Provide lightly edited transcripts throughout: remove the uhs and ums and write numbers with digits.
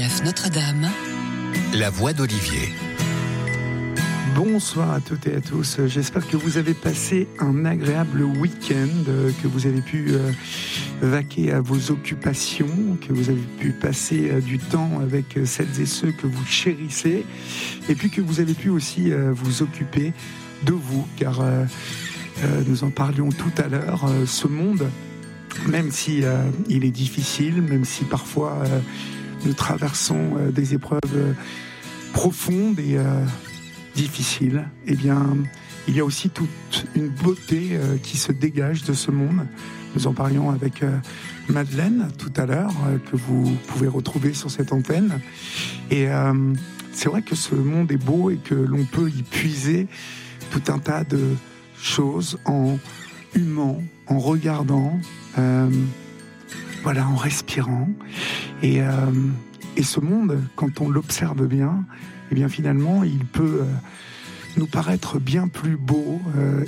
RCF Notre-Dame, la voix d'Olivier. Bonsoir à toutes et à tous, j'espère que vous avez passé un agréable week-end, que vous avez pu vaquer à vos occupations, que vous avez pu passer du temps avec celles et ceux que vous chérissez, et puis que vous avez pu aussi vous occuper de vous, car nous en parlions tout à l'heure, ce monde, même si il est difficile, même si parfois nous traversons des épreuves profondes et difficiles, eh bien, il y a aussi toute une beauté qui se dégage de ce monde. Nous en parlions avec Madeleine tout à l'heure, que vous pouvez retrouver sur cette antenne. Et c'est vrai que ce monde est beau et que l'on peut y puiser tout un tas de choses en humant, en regardant, en respirant. Et ce monde, quand on l'observe bien, eh bien finalement, il peut nous paraître bien plus beau.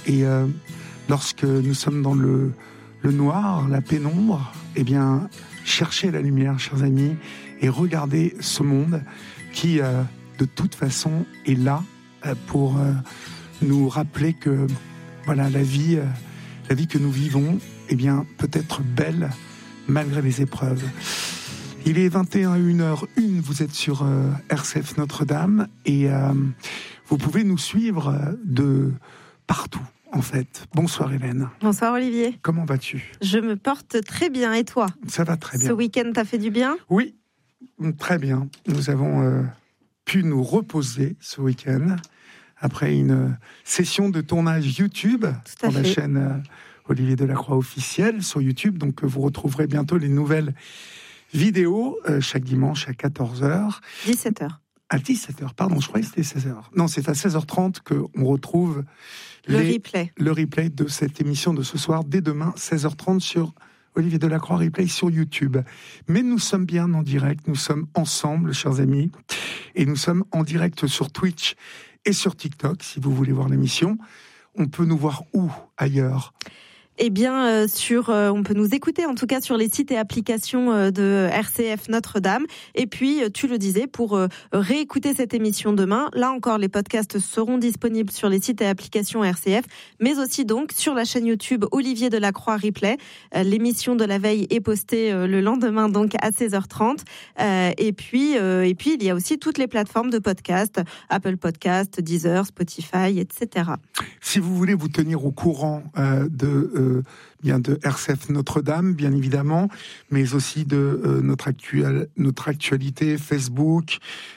Lorsque nous sommes dans le noir, la pénombre, eh bien, cherchez la lumière, chers amis, et regardez ce monde qui, de toute façon, est là pour nous rappeler que la vie que nous vivons, eh bien, peut être belle malgré les épreuves. Il est 21h01, vous êtes sur RCF Notre-Dame et vous pouvez nous suivre de partout, en fait. Bonsoir Hélène. Bonsoir Olivier. Comment vas-tu ? Je me porte très bien, et toi ? Ça va très bien. Ce week-end t'a fait du bien ? Oui, très bien. Nous avons pu nous reposer ce week-end après une session de tournage YouTube sur la chaîne Olivier Delacroix officielle sur YouTube. Donc vous retrouverez bientôt les nouvelles vidéos chaque dimanche à 14h. 17h. À 17h, pardon, je croyais que c'était 16h. Non, c'est à 16h30 qu'on retrouve le replay de cette émission de ce soir, dès demain, 16h30 sur Olivier Delacroix replay sur YouTube. Mais nous sommes bien en direct, nous sommes ensemble, chers amis, et nous sommes en direct sur Twitch et sur TikTok, si vous voulez voir l'émission. On peut nous voir où ailleurs ? Eh bien, on peut nous écouter en tout cas sur les sites et applications de RCF Notre-Dame. Et puis, tu le disais, pour réécouter cette émission demain, là encore, les podcasts seront disponibles sur les sites et applications RCF, mais aussi donc sur la chaîne YouTube Olivier Delacroix Replay. L'émission de la veille est postée le lendemain, donc à 16h30. Et puis, il y a aussi toutes les plateformes de podcasts, Apple Podcasts, Deezer, Spotify, etc. Si vous voulez vous tenir au courant de RCF Notre-Dame, bien évidemment, mais aussi de notre actualité Facebook.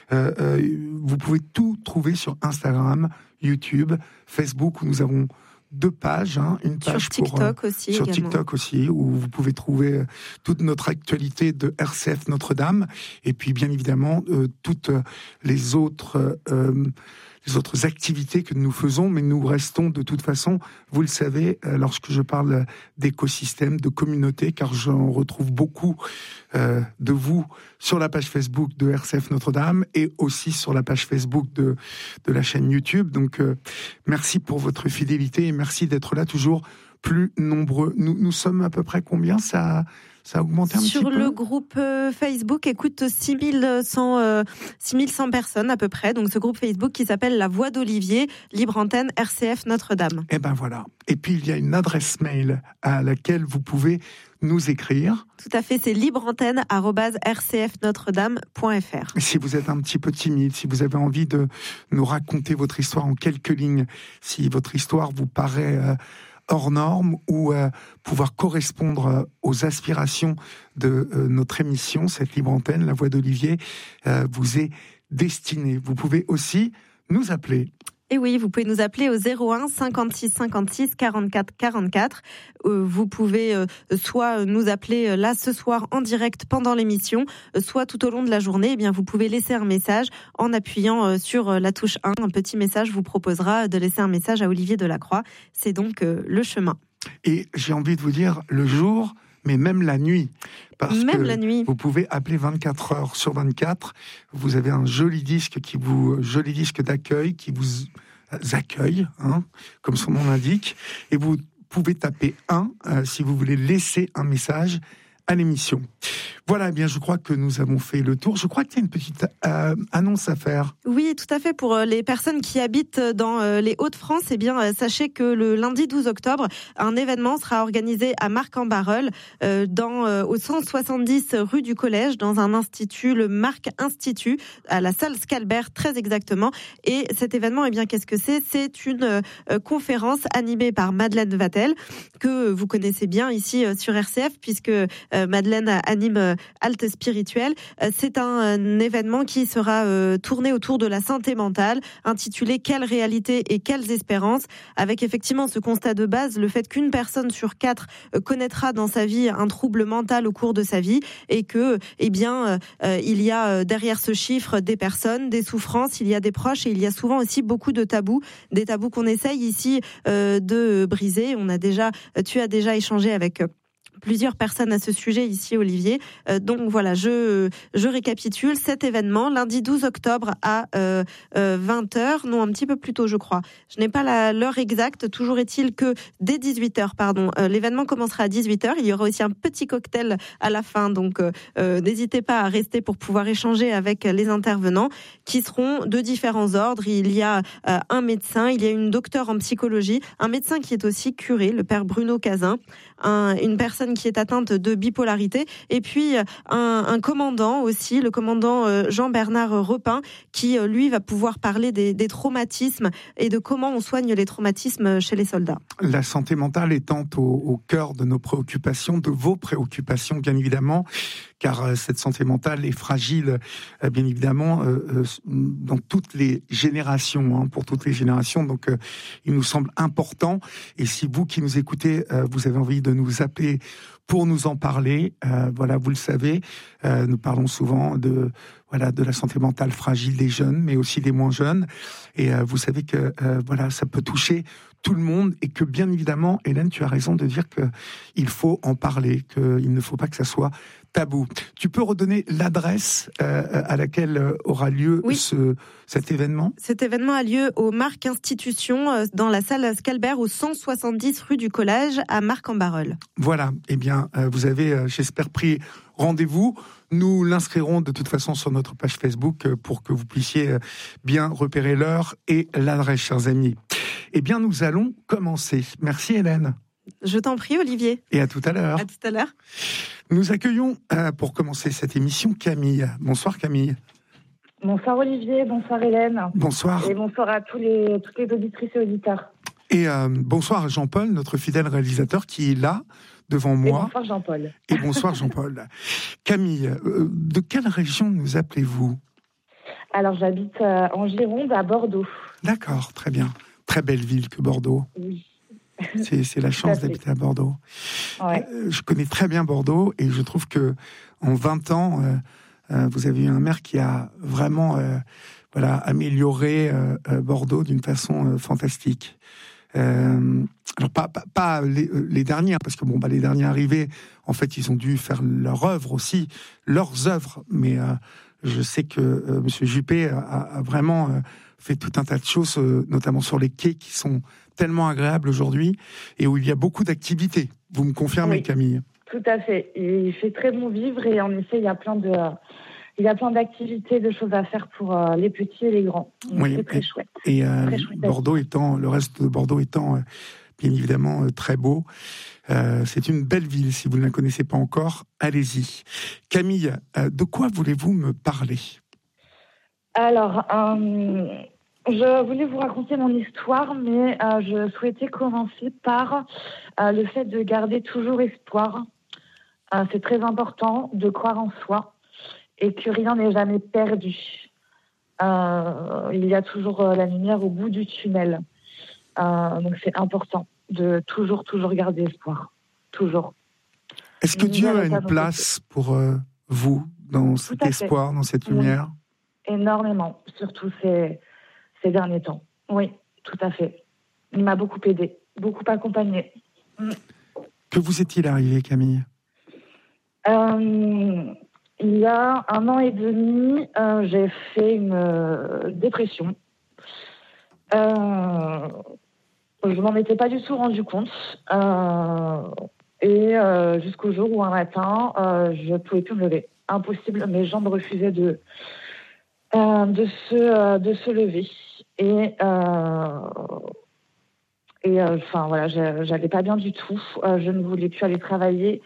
Vous pouvez tout trouver sur Instagram, YouTube, Facebook, où nous avons 2 pages, une page sur TikTok aussi, sur également. TikTok aussi, où vous pouvez trouver toute notre actualité de RCF Notre-Dame, et puis bien évidemment toutes les autres activités que nous faisons, mais nous restons de toute façon, vous le savez, lorsque je parle d'écosystème, de communauté, car j'en retrouve beaucoup de vous sur la page Facebook de RCF Notre-Dame et aussi sur la page Facebook de la chaîne YouTube. Donc, merci pour votre fidélité et merci d'être là toujours plus nombreux. Nous sommes à peu près combien ? Ça a augmenté un petit peu ? Sur le groupe Facebook, écoute, 6100 personnes à peu près. Donc ce groupe Facebook qui s'appelle La Voix d'Olivier, libre antenne RCF Notre-Dame. Et ben voilà. Et puis il y a une adresse mail à laquelle vous pouvez nous écrire. Tout à fait, c'est libreantenne@rcfnotredame.fr. Si vous êtes un petit peu timide, si vous avez envie de nous raconter votre histoire en quelques lignes, si votre histoire vous paraît hors norme ou pouvoir correspondre aux aspirations de notre émission, cette libre antenne, La Voix d'Olivier, vous est destinée. Vous pouvez aussi nous appeler. Et oui, vous pouvez nous appeler au 01 56 56 44 44. Vous pouvez soit nous appeler là ce soir en direct pendant l'émission, soit tout au long de la journée. Eh bien, vous pouvez laisser un message en appuyant sur la touche 1. Un petit message vous proposera de laisser un message à Olivier Delacroix. C'est donc le chemin. Et j'ai envie de vous dire, le jour, mais même la nuit. Parce même que la nuit. Vous pouvez appeler 24 heures sur 24. Vous avez un joli disque d'accueil qui vous accueille, comme son nom l'indique. Et vous pouvez taper 1 si vous voulez laisser un message à l'émission. Voilà, eh bien, je crois que nous avons fait le tour. Je crois qu'il y a une petite annonce à faire. Oui, tout à fait. Pour les personnes qui habitent dans les Hauts-de-France, eh bien, sachez que le lundi 12 octobre, un événement sera organisé à Marc-en-Barœul, au 170 rue du Collège, dans un institut, le Marc Institut, à la salle Scalbert, très exactement. Et cet événement, eh bien, qu'est-ce que c'est ? C'est une conférence animée par Madeleine Vatel, que vous connaissez bien ici sur RCF, puisque Madeleine anime Halte Spirituelle. C'est un événement qui sera tourné autour de la santé mentale, intitulé « Quelle réalité et quelles espérances ?» avec effectivement ce constat de base, le fait qu'une personne sur 4 connaîtra dans sa vie un trouble mental au cours de sa vie, et que, eh bien, il y a derrière ce chiffre des personnes, des souffrances, il y a des proches, et il y a souvent aussi beaucoup de tabous, des tabous qu'on essaye ici de briser. Tu as déjà échangé avec plusieurs personnes à ce sujet ici, Olivier. Donc voilà, je récapitule cet événement, lundi 12 octobre à 20h, non, un petit peu plus tôt, je crois. Je n'ai pas l'heure exacte, toujours est-il que dès 18h, l'événement commencera à 18h. Il y aura aussi un petit cocktail à la fin, donc n'hésitez pas à rester pour pouvoir échanger avec les intervenants qui seront de différents ordres. Il y a un médecin, il y a une docteure en psychologie, un médecin qui est aussi curé, le père Bruno Cazin, une personne qui est atteinte de bipolarité, et puis un commandant aussi, le commandant Jean-Bernard Repin, qui lui va pouvoir parler des traumatismes et de comment on soigne les traumatismes chez les soldats. La santé mentale étant au cœur de nos préoccupations, de vos préoccupations bien évidemment, car cette santé mentale est fragile bien évidemment dans toutes les générations, pour toutes les générations, donc il nous semble important, et si vous qui nous écoutez, vous avez envie de nous appeler pour nous en parler, voilà, vous le savez, nous parlons souvent de la santé mentale fragile des jeunes, mais aussi des moins jeunes, et vous savez que ça peut toucher tout le monde, et que bien évidemment, Hélène, tu as raison de dire que il faut en parler, qu'il ne faut pas que ça soit tabou. Tu peux redonner l'adresse à laquelle aura lieu cet événement ? Cet événement a lieu au Marc Institution, dans la salle Scalbert, au 170 rue du Collège, à Marc-en-Barœul. Voilà, eh bien, vous avez, j'espère, pris rendez-vous. Nous l'inscrirons de toute façon sur notre page Facebook pour que vous puissiez bien repérer l'heure et l'adresse, chers amis. Eh bien, nous allons commencer. Merci, Hélène. Je t'en prie, Olivier. Et à tout à l'heure. À tout à l'heure. Nous accueillons, pour commencer cette émission, Camille. Bonsoir, Camille. Bonsoir, Olivier. Bonsoir, Hélène. Bonsoir. Et bonsoir à toutes les auditrices et auditeurs. Et bonsoir à Jean-Paul, notre fidèle réalisateur, qui est là, devant moi. Et bonsoir, Jean-Paul. Et bonsoir, Jean-Paul. Camille, de quelle région nous appelez-vous ? Alors, j'habite en Gironde, à Bordeaux. D'accord, très bien. Très belle ville que Bordeaux. Oui. C'est la chance d'habiter à Bordeaux. Ouais. Je connais très bien Bordeaux, et je trouve que en 20 ans, vous avez eu un maire qui a vraiment amélioré Bordeaux d'une façon fantastique. Alors pas les derniers, parce que les derniers arrivés, en fait, ils ont dû faire leurs œuvres, mais je sais que Monsieur Juppé a vraiment fait tout un tas de choses, notamment sur les quais qui sont tellement agréables aujourd'hui et où il y a beaucoup d'activités. Vous me confirmez, oui, Camille ? Tout à fait. Il fait très bon vivre, et en effet, il y a plein d'activités, de choses à faire pour les petits et les grands. Donc oui, c'est très chouette. Et très chouette. le reste de Bordeaux étant bien évidemment très beau. C'est une belle ville. Si vous ne la connaissez pas encore, allez-y. Camille, de quoi voulez-vous me parler ? Alors, je voulais vous raconter mon histoire, mais je souhaitais commencer par le fait de garder toujours espoir. C'est très important de croire en soi et que rien n'est jamais perdu. Il y a toujours la lumière au bout du tunnel. Donc c'est important de toujours garder espoir. Toujours. Est-ce que Dieu a une place pour vous dans cet espoir, dans cette lumière ? Énormément, surtout ces derniers temps. Oui, tout à fait. Il m'a beaucoup aidé, beaucoup accompagné. Que vous est-il arrivé, Camille ? Il y a 1 an et demi, j'ai fait une dépression. Je m'en étais pas du tout rendu compte. Et jusqu'au jour où un matin, je ne pouvais plus me lever. Impossible, mes jambes refusaient de se lever. Enfin voilà, j'allais pas bien du tout. Je ne voulais plus aller travailler.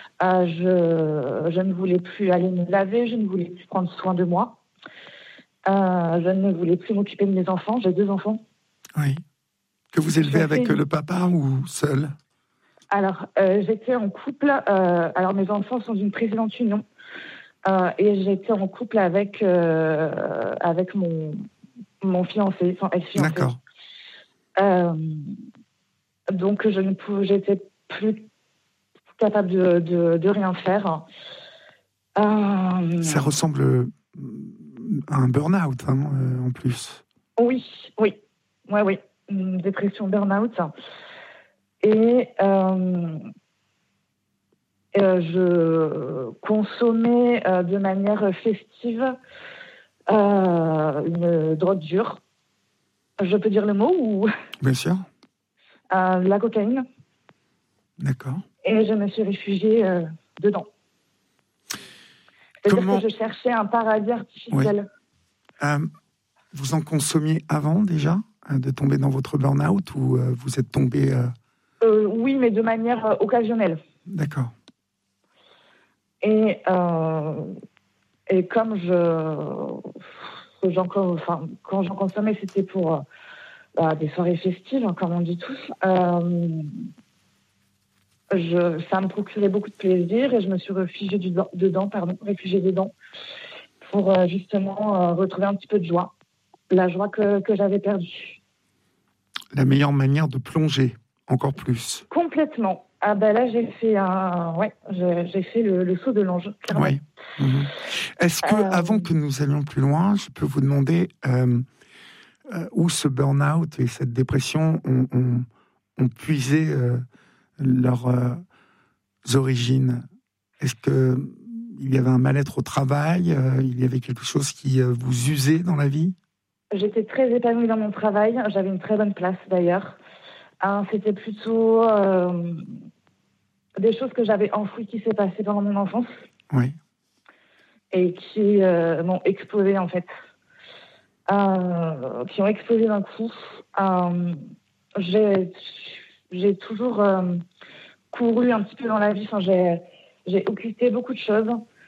Je ne voulais plus aller me laver. Je ne voulais plus prendre soin de moi. Je ne voulais plus m'occuper de mes enfants. J'ai 2 enfants. Oui. Que vous élevez avec le papa ou seul? Alors, j'étais en couple. Alors, mes enfants sont d'une précédente union. Et j'étais en couple avec mon fiancé, enfin ex-fiancé. D'accord. Donc, j'étais plus capable de rien faire. Ça ressemble à un burn-out, en plus. Oui. Une dépression burn-out. Et je consommais de manière festive une drogue dure. Je peux dire le mot ou... Bien sûr. La cocaïne. D'accord. Et je me suis réfugiée dedans. C'est-à-dire que je cherchais un paradis artificiel. Oui. Vous en consommiez avant déjà de tomber dans votre burn-out ou vous êtes tombé... Oui, mais de manière occasionnelle. D'accord. Et comme quand j'en consommais, c'était pour des soirées festives, comme on dit tous. Ça me procurait beaucoup de plaisir et je me suis réfugiée dedans, pour justement retrouver un petit peu de joie, la joie que j'avais perdue. La meilleure manière de plonger encore plus. Complètement. Ah ben là j'ai fait le saut de l'ange. Clairement. Oui. Mmh. Est-ce que avant que nous allions plus loin, je peux vous demander où ce burn-out et cette dépression ont puisé leurs origines? Est-ce que il y avait un mal-être au travail? Il y avait quelque chose qui vous usait dans la vie? J'étais très épanouie dans mon travail. J'avais une très bonne place d'ailleurs. C'était plutôt des choses que j'avais enfouies qui s'est passé pendant mon enfance. Oui. Et qui m'ont explosé en fait. Qui ont explosé d'un coup. J'ai toujours couru un petit peu dans la vie. Enfin, j'ai occulté beaucoup de choses.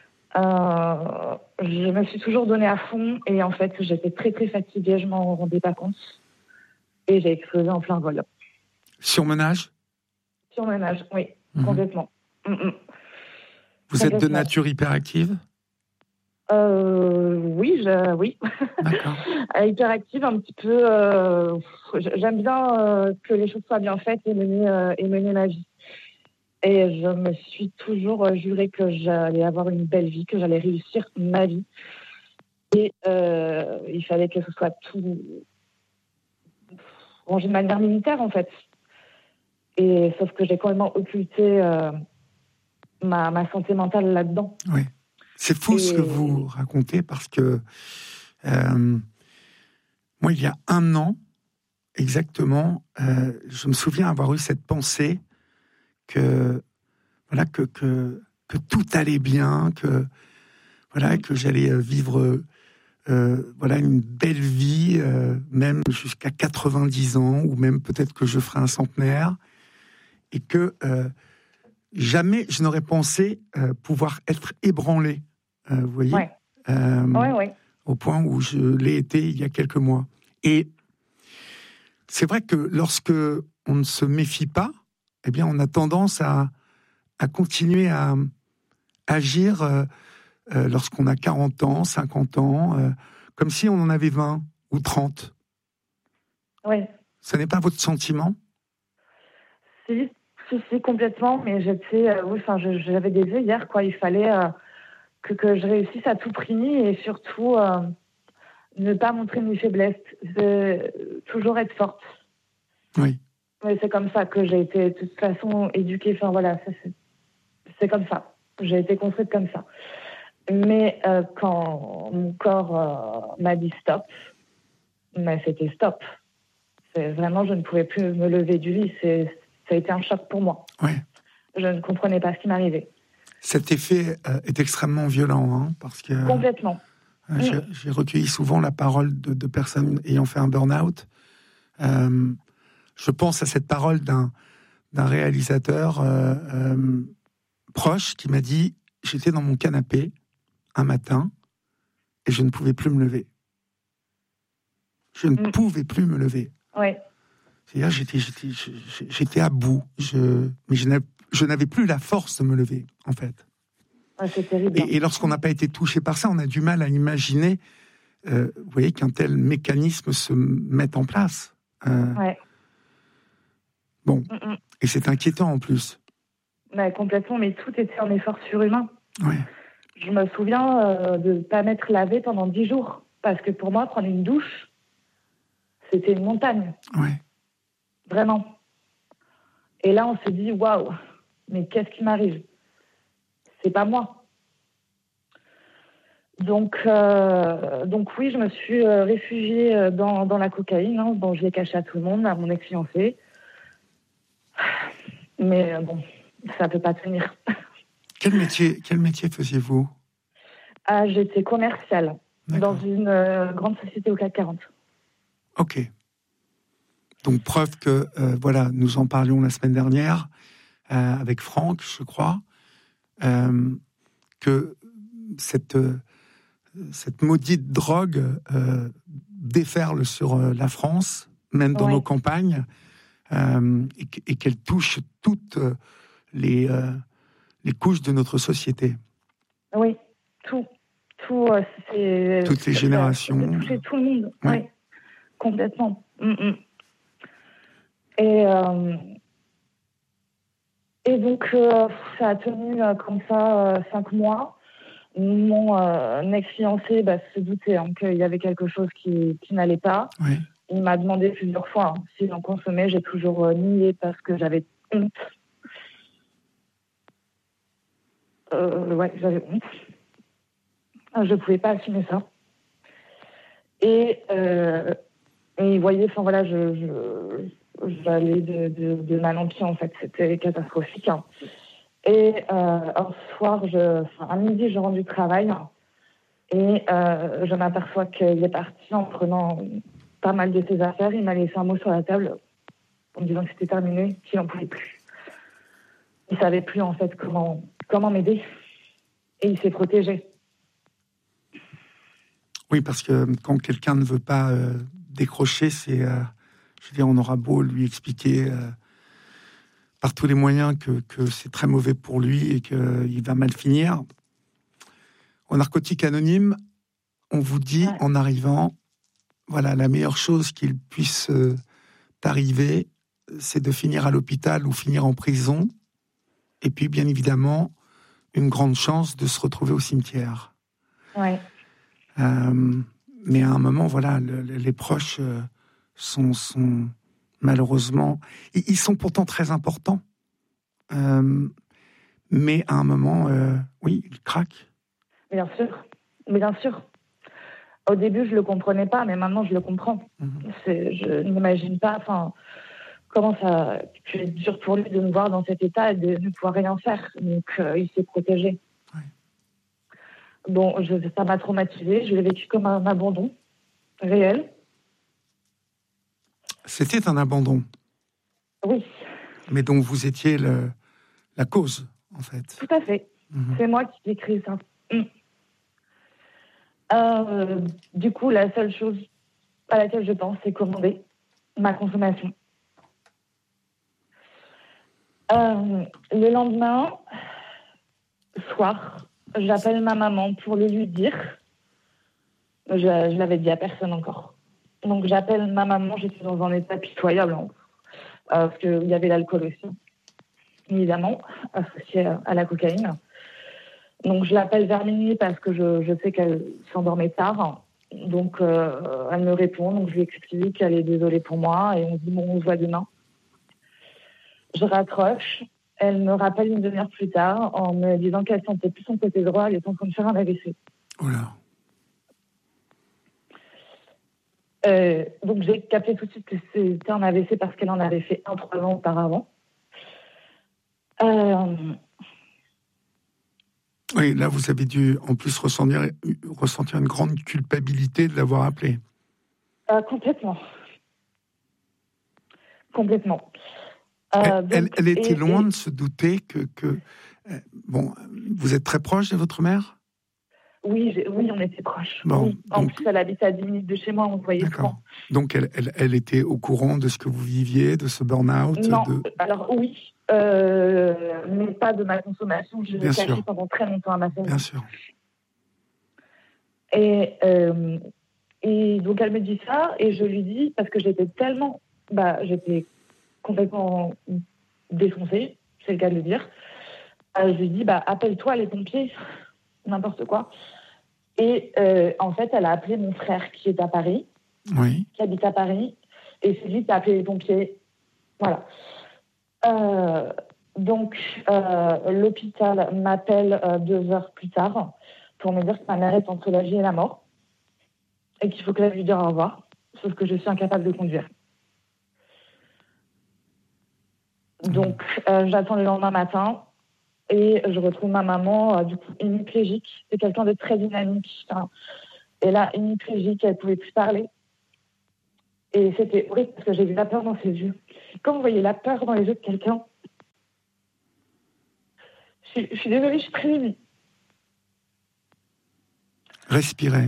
Je me suis toujours donnée à fond et en fait, j'étais très très fatiguée. Je m'en rendais pas compte. Et j'ai explosé en plein vol. Surmenage? Surmenage, oui, complètement. Vous êtes de nature hyperactive? Oui. D'accord. Hyperactive, un petit peu. J'aime bien que les choses soient bien faites et mener ma vie. Et je me suis toujours juré que j'allais avoir une belle vie, que j'allais réussir ma vie. Et il fallait que ce soit tout rangé de manière militaire, en fait. Et sauf que j'ai complètement occulté ma santé mentale là-dedans. Oui. C'est fou ce que vous racontez parce que moi, il y a 1 an, exactement, je me souviens avoir eu cette pensée que tout allait bien, que j'allais vivre une belle vie, même jusqu'à 90 ans, ou même peut-être que je ferai un centenaire, et que jamais je n'aurais pensé pouvoir être ébranlé, vous voyez, ouais. Au point où je l'ai été il y a quelques mois. Et c'est vrai que lorsque on ne se méfie pas, eh bien, on a tendance à continuer à agir lorsqu'on a 40 ans, 50 ans, comme si on en avait 20 ou 30. Oui. Ce n'est pas votre sentiment? Si, complètement, mais j'avais des œillères, quoi. Il fallait que je réussisse à tout prix et surtout ne pas montrer mes faiblesses, toujours être forte. Oui. Mais c'est comme ça que j'ai été, de toute façon, éduquée. Enfin, voilà, c'est comme ça. J'ai été construite comme ça. Mais quand mon corps m'a dit stop, mais c'était stop. Vraiment, je ne pouvais plus me lever du lit. Ça a été un choc pour moi. Oui. Je ne comprenais pas ce qui m'arrivait. Cet effet est extrêmement violent, hein, parce que Complètement. j'ai recueilli souvent la parole de personnes ayant fait un burn-out. Je pense à cette parole d'un réalisateur proche qui m'a dit « J'étais dans mon canapé un matin et je ne pouvais plus me lever. Je ne pouvais plus me lever. » Ouais. C'est-à-dire j'étais à bout, mais je n'avais plus la force de me lever, en fait. Ouais, c'est terrible. Et lorsqu'on n'a pas été touché par ça, on a du mal à imaginer, vous voyez, qu'un tel mécanisme se mette en place. Ouais. Bon, et c'est inquiétant en plus. Ouais, complètement, mais tout était un effort surhumain. Ouais. Je me souviens de ne pas m'être lavée pendant 10 jours, parce que pour moi, prendre une douche, c'était une montagne. Ouais. Vraiment. Et là, on se dit, waouh, mais qu'est-ce qui m'arrive? C'est pas moi. Donc oui, je me suis réfugiée dans la cocaïne. Hein. Bon, je l'ai caché à tout le monde, à mon ex-fiancé. Mais bon, ça peut pas tenir. Quel métier faisiez-vous? J'étais commerciale dans une grande société au CAC 40. Ok. Donc preuve que, voilà, nous en parlions la semaine dernière avec Franck, je crois, que cette maudite drogue déferle sur la France, même dans nos campagnes, et qu'elle touche toutes les couches de notre société. Oui, c'est... Toutes les générations. Ça touche tout le monde, ouais. Oui, complètement. Et donc, ça a tenu comme ça 5 mois. Mon ex-fiancé se doutait qu'il y avait quelque chose qui n'allait pas. Ouais. Il m'a demandé plusieurs fois si j'en consommais. J'ai toujours nié parce que j'avais honte. J'avais honte. Je ne pouvais pas assumer ça. Et il voyait, enfin voilà, j'allais de mal en pire, en fait. C'était catastrophique. Et un soir, à midi, je rentre du travail et je m'aperçois qu'il est parti en prenant pas mal de ses affaires. Il m'a laissé un mot sur la table en me disant que c'était terminé, qu'il n'en pouvait plus. Il ne savait plus, en fait, comment m'aider. Et il s'est protégé. Oui, parce que quand quelqu'un ne veut pas décrocher, c'est... je veux dire, on aura beau lui expliquer par tous les moyens que c'est très mauvais pour lui et qu'il va mal finir. Au Narcotique Anonyme, on vous dit en arrivant, voilà, la meilleure chose qu'il puisse t'arriver, c'est de finir à l'hôpital ou finir en prison. Et puis, bien évidemment, une grande chance de se retrouver au cimetière. Ouais. Mais à un moment, voilà, les proches sont malheureusement... Ils sont pourtant très importants. Mais à un moment, oui, ils craquent. Bien sûr. Au début, je ne le comprenais pas, mais maintenant, je le comprends. Je n'imagine pas comment ça a pu être dur pour lui de me voir dans cet état et de ne pouvoir rien faire. Donc, il s'est protégé. Ouais. Bon, ça m'a traumatisée. Je l'ai vécu comme un abandon réel. C'était un abandon. Oui. Mais dont vous étiez la cause, en fait. Tout à fait. C'est moi qui ai créé ça. Du coup, la seule chose à laquelle je pense, c'est commander ma consommation. Le lendemain, soir, j'appelle ma maman pour le lui dire. Je l'avais dit à personne encore. Donc j'appelle ma maman, j'étais dans un état pitoyable, parce qu'il y avait l'alcool aussi, évidemment, associé à la cocaïne. Donc je l'appelle vers minuit parce que je sais qu'elle s'endormait tard. Donc elle me répond, donc je lui explique qu'elle est désolée pour moi et on se dit bon, on se voit demain. Je raccroche, elle me rappelle une demi-heure plus tard en me disant qu'elle sentait plus son côté droit, elle est en train de faire un AVC. Oula. Donc j'ai capté tout de suite que c'était un AVC parce qu'elle en avait fait 3 ans auparavant. Oui, là, vous avez dû en plus ressentir une grande culpabilité de l'avoir appelé. Complètement. Complètement. Elle était loin de se douter que bon, vous êtes très proche de votre mère ? Oui, on était proches. Bon, oui. En plus, elle habitait à 10 minutes de chez moi, on se voyait souvent. Donc, elle était au courant de ce que vous viviez, de ce burn-out ? Non, alors oui, mais pas de ma consommation. Je l'ai caché pendant très longtemps à ma famille. Bien sûr. Et donc, elle me dit ça, et je lui dis, parce que j'étais complètement défoncée, c'est le cas de le dire. Je lui dis, appelle-toi les pompiers, n'importe quoi. Et en fait, elle a appelé mon frère qui est à Paris, qui habite à Paris, et c'est lui qui a appelé les pompiers. Voilà. Donc, l'hôpital m'appelle 2 heures plus tard pour me dire que ma mère est entre la vie et la mort et qu'il faut que j'aille lui dire au revoir, sauf que je suis incapable de conduire. Donc, j'attends le lendemain matin et je retrouve ma maman, du coup, hémiplégique. C'est quelqu'un de très dynamique. Et là, hémiplégique, elle ne pouvait plus parler. Et c'était horrible parce que j'ai vu la peur dans ses yeux. Quand vous voyez la peur dans les yeux de quelqu'un, je suis désolée, je suis très émue. Respirez.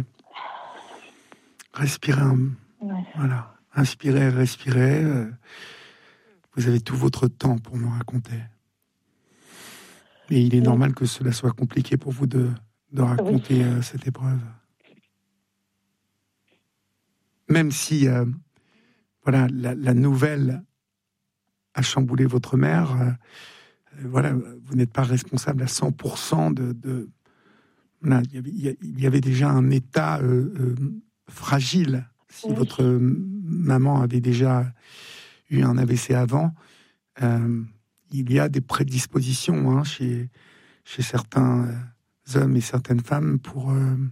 Voilà. Inspirez, respirez. Vous avez tout votre temps pour me raconter. Et il est normal que cela soit compliqué pour vous de raconter cette épreuve. Même si la nouvelle a chamboulé votre mère, vous n'êtes pas responsable à 100% de il y avait déjà un état fragile. Si votre maman avait déjà eu un AVC avant, il y a des prédispositions chez certains hommes et certaines femmes pour...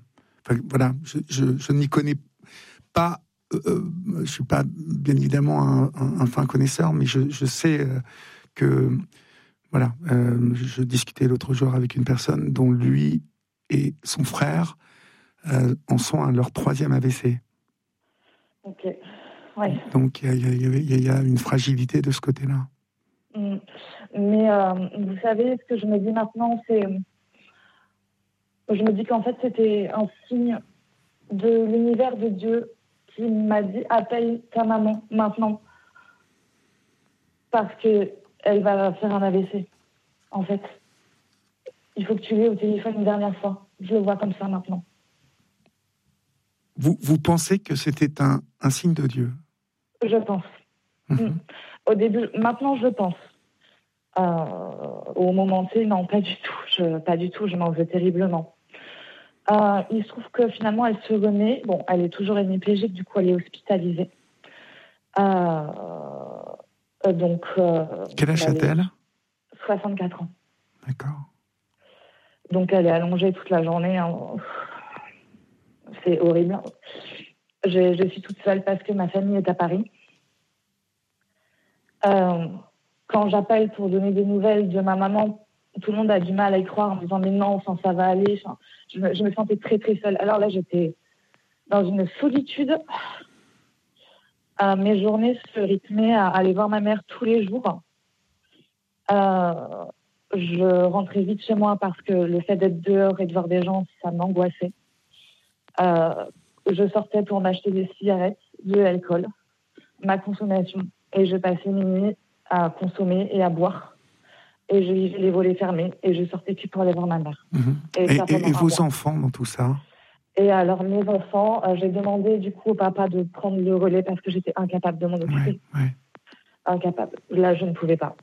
je n'y connais pas, je ne suis pas bien évidemment un fin connaisseur, mais je sais que... je discutais l'autre jour avec une personne dont lui et son frère en sont à leur 3e AVC. Ok, ouais. Donc il y a une fragilité de ce côté-là. Mais vous savez, ce que je me dis maintenant, je me dis qu'en fait c'était un signe de l'univers de Dieu qui m'a dit appelle ta maman maintenant parce que elle va faire un AVC. En fait, il faut que tu l'aies au téléphone une dernière fois. Je le vois comme ça maintenant. Vous pensez que c'était un signe de Dieu ? Je pense. Au début, maintenant je pense. Au moment T, non, pas du tout. Je m'en veux terriblement. Il se trouve que finalement, elle se remet. Bon, elle est toujours hémiplégique, du coup, elle est hospitalisée. Donc. Quel âge a-t-elle ? 64 ans. D'accord. Donc, elle est allongée toute la journée. C'est horrible. Je suis toute seule parce que ma famille est à Paris. Quand j'appelle pour donner des nouvelles de ma maman, tout le monde a du mal à y croire en me disant mais non, ça va aller. Je me sentais très très seule. Alors là, j'étais dans une solitude. Mes journées se rythmaient à aller voir ma mère tous les jours. Je rentrais vite chez moi parce que le fait d'être dehors et de voir des gens, ça m'angoissait. Je sortais pour m'acheter des cigarettes, de l'alcool, ma consommation. Et je passais mes nuits à consommer et à boire. Et je vivais les volets fermés. Et je sortais plus pour aller voir ma mère. Et vos enfants dans tout ça ? Et alors, mes enfants, j'ai demandé du coup au papa de prendre le relais parce que j'étais incapable de m'en occuper. Incapable. Là, je ne pouvais pas.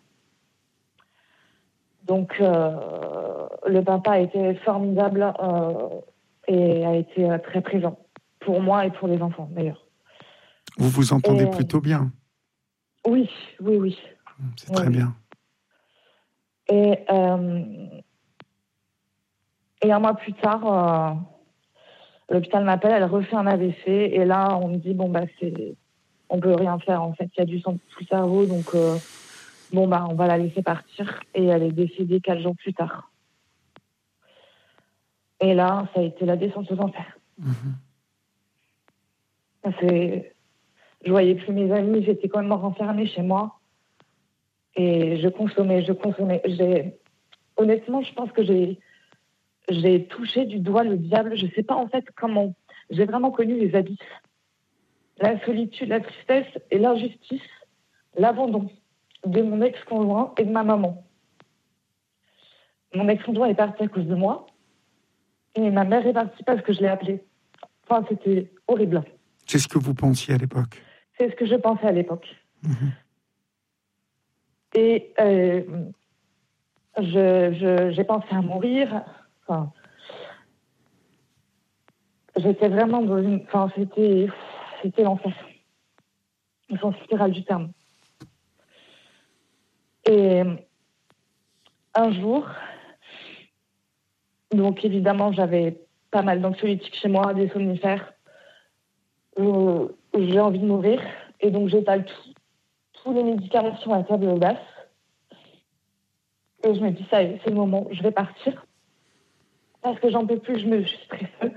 Donc, le papa a été formidable et a été très présent pour moi et pour les enfants, d'ailleurs. Vous vous entendez plutôt bien ? Oui. C'est très bien. Et un mois plus tard, l'hôpital m'appelle, elle refait un AVC, et là, on me dit, on peut rien faire, en fait, il y a du sang sous le cerveau, donc bon, on va la laisser partir. Et elle est décédée 4 jours plus tard. Et là, ça a été la descente aux enfers. Je voyais plus mes amis, j'étais quand même renfermée chez moi. Et je consommais. Honnêtement, je pense que j'ai touché du doigt le diable. Je ne sais pas en fait comment. J'ai vraiment connu les abysses. La solitude, la tristesse et l'injustice, l'abandon de mon ex-conjoint et de ma maman. Mon ex-conjoint est parti à cause de moi. Et ma mère est partie parce que je l'ai appelée. Enfin, c'était horrible. C'est ce que vous pensiez à l'époque? C'est ce que je pensais à l'époque. Et j'ai pensé à mourir. Enfin, j'étais vraiment dans une... Enfin, c'était l'enfer. Au sens littéral du terme. Et un jour, donc évidemment, j'avais pas mal d'anxiolytiques chez moi, des somnifères. J'ai envie de mourir. Et donc, j'étale tous les médicaments sur la table basse. Et je me dis, ça y est, c'est le moment, je vais partir. Parce que j'en peux plus, je suis très seule.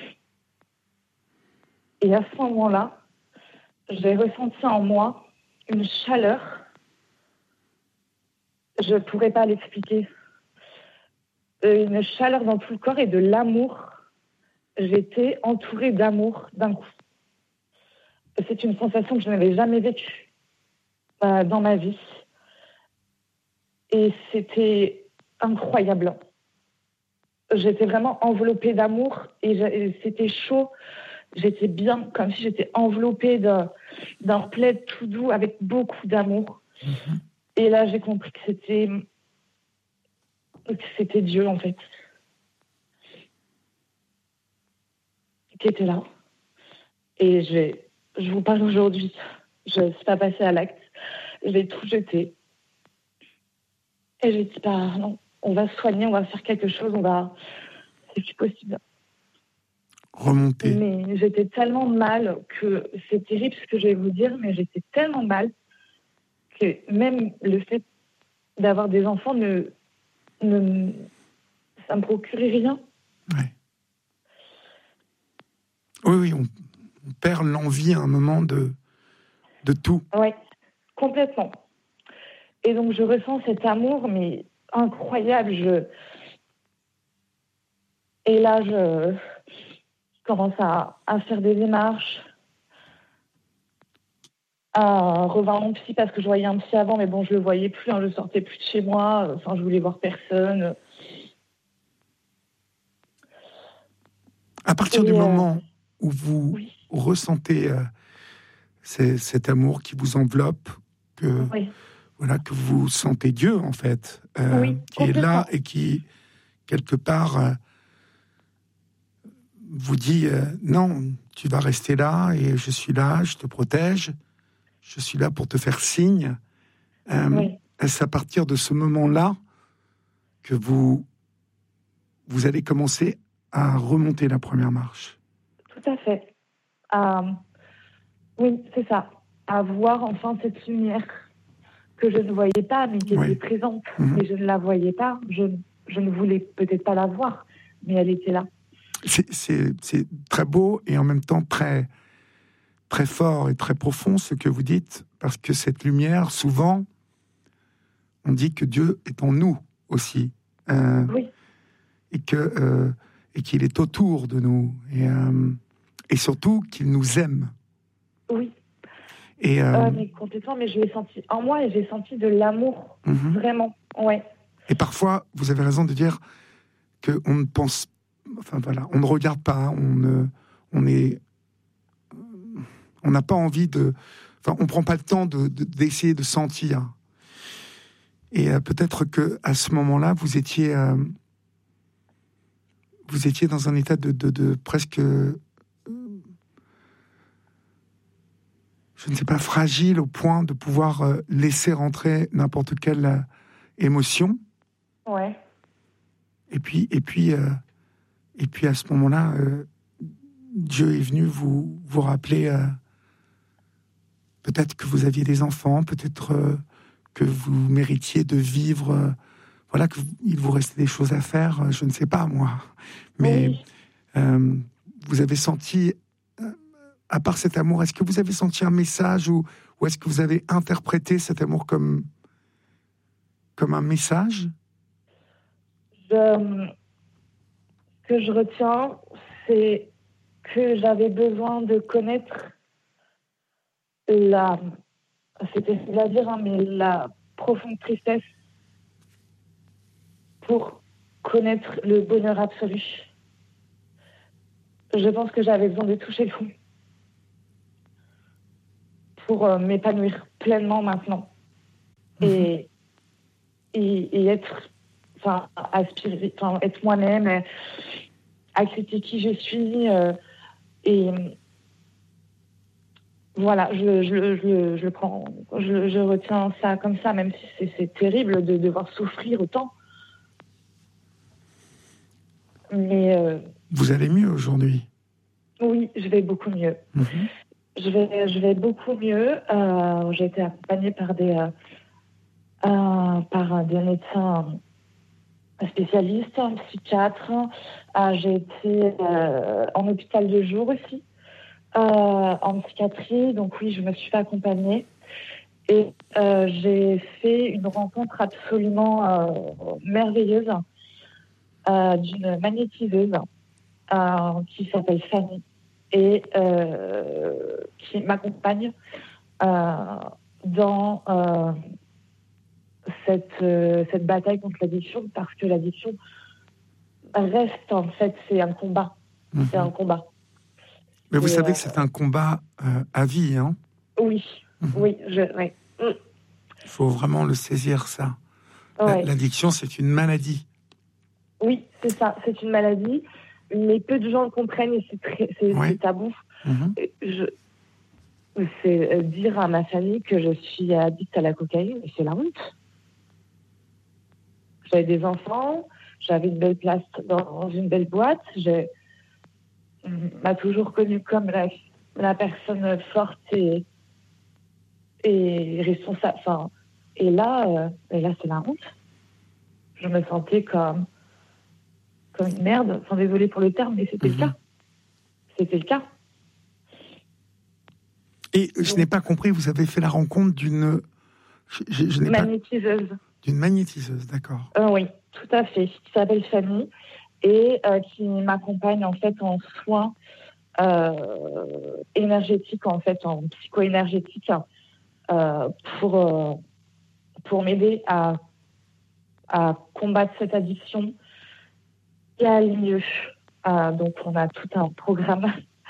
Et à ce moment-là, j'ai ressenti en moi une chaleur. Je ne pourrais pas l'expliquer. Une chaleur dans tout le corps et de l'amour. J'étais entourée d'amour d'un coup. C'est une sensation que je n'avais jamais vécue dans ma vie. Et c'était incroyable. J'étais vraiment enveloppée d'amour et c'était chaud. J'étais bien, comme si j'étais enveloppée d'un plaid tout doux avec beaucoup d'amour. Et là, j'ai compris que c'était Dieu, en fait, qui était là. Et je vous parle aujourd'hui. Je ne suis pas passée à l'acte. Je l'ai tout jeté. Et j'ai dit, non, on va se soigner, on va faire quelque chose, c'est plus possible. Remonter. Mais j'étais tellement mal que c'est terrible ce que je vais vous dire, mais j'étais tellement mal que même le fait d'avoir des enfants ça me procurait rien. Ouais. Oui, on perd l'envie à un moment de tout. Oui, complètement. Et donc, je ressens cet amour, mais incroyable. Et là, je commence à faire des démarches, à revoir mon psy, parce que je voyais un psy avant, mais bon, je le voyais plus, je sortais plus de chez moi, je voulais voir personne. À partir du moment où vous ressentez cet amour qui vous enveloppe, que vous sentez Dieu, en fait, qui est là et qui, quelque part, vous dit non, tu vas rester là et je suis là, je te protège, je suis là pour te faire signe. Est-ce à partir de ce moment-là que vous allez commencer à remonter la première marche? Tout à fait. Oui, c'est ça. À voir enfin cette lumière que je ne voyais pas, mais qui était présente. Mais je ne la voyais pas. Je ne voulais peut-être pas la voir, mais elle était là. C'est très beau et en même temps très, très fort et très profond ce que vous dites, parce que cette lumière, souvent, on dit que Dieu est en nous aussi. Et qu'il est autour de nous. Et surtout qu'il nous aime. Oui. Mais complètement, mais je l'ai senti en moi et j'ai senti de l'amour, vraiment. Ouais. Et parfois, vous avez raison de dire qu'on ne pense, on ne regarde pas, on n'a pas envie on prend pas le temps d'essayer de sentir. Et peut-être que à ce moment-là, vous étiez dans un état de presque, je ne sais pas, fragile au point de pouvoir laisser rentrer n'importe quelle émotion. Ouais. Et puis à ce moment-là, Dieu est venu vous rappeler peut-être que vous aviez des enfants, peut-être que vous méritiez de vivre, voilà, qu'il vous restait des choses à faire, je ne sais pas moi. Mais vous avez senti, à part cet amour, est-ce que vous avez senti un message ou est-ce que vous avez interprété cet amour comme un message? Ce que je retiens, c'est que j'avais besoin de connaître c'était à dire, hein, mais la profonde tristesse pour connaître le bonheur absolu. Je pense que j'avais besoin de toucher le fond pour m'épanouir pleinement maintenant et être, aspirer, être moi-même, accepter qui je suis et voilà, je prends, je retiens ça comme ça, même si c'est terrible de devoir souffrir autant. Mais vous allez mieux aujourd'hui? Oui, je vais beaucoup mieux. Je vais beaucoup mieux. J'ai été accompagnée par des médecins spécialistes, un psychiatre. J'ai été en hôpital de jour aussi, en psychiatrie. Donc oui, je me suis fait accompagner. Et j'ai fait une rencontre absolument merveilleuse d'une magnétiseuse qui s'appelle Fanny et qui m'accompagne dans cette bataille contre l'addiction, parce que l'addiction reste, en fait, c'est un combat. C'est un combat. Mais vous savez que c'est un combat à vie, hein? Oui, oui, oui. Il faut vraiment le saisir, ça. Ouais. L'addiction, c'est une maladie. Oui, c'est ça, c'est une maladie, mais peu de gens le comprennent et c'est tabou. C'est dire à ma famille que je suis addict à la cocaïne, et c'est la honte. J'avais des enfants, j'avais une belle place dans une belle boîte, on m'a toujours connue comme la personne forte et responsable. Enfin, et là, c'est la honte. Je me sentais comme une merde. Enfin, désolée pour le terme, mais c'était le cas. C'était le cas. Et je n'ai pas compris, vous avez fait la rencontre d'une... magnétiseuse. D'une magnétiseuse, d'accord. Oui, tout à fait. Qui s'appelle Fanny et qui m'accompagne en fait en soins énergétiques, en fait, en psycho-énergétique, pour m'aider à combattre cette addiction et à aller mieux. Donc, on a tout un programme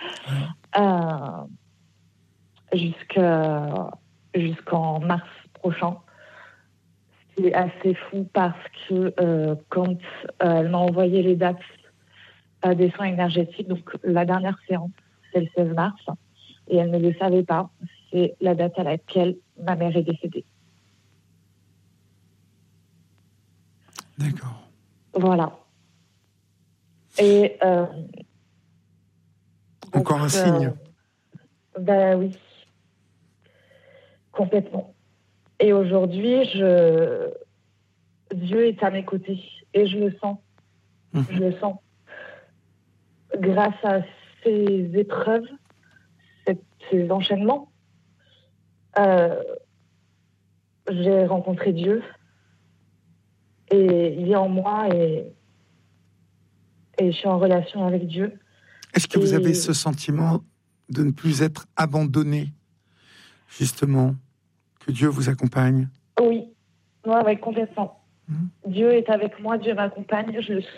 jusqu'en mars prochain. Ce qui est assez fou parce que quand elle m'a envoyé les dates des soins énergétiques, donc la dernière séance, c'est le 16 mars, et elle ne le savait pas, c'est la date à laquelle ma mère est décédée. D'accord. Voilà. Et encore un signe. Ben oui, complètement. Et aujourd'hui, Dieu est à mes côtés et je le sens. Je le sens. Grâce à ces épreuves, ces enchaînements, j'ai rencontré Dieu et il est en moi et je suis en relation avec Dieu. Est-ce que vous avez ce sentiment de ne plus être abandonné, justement, que Dieu vous accompagne? Oui, ouais, complètement. Dieu est avec moi, Dieu m'accompagne, je le